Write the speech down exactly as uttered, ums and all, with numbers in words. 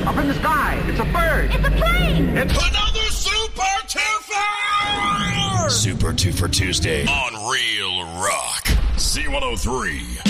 Up in the sky. It's a bird. It's a plane. It's another Super Twofer! Super Twofer Tuesday on Real Rock. C one oh three.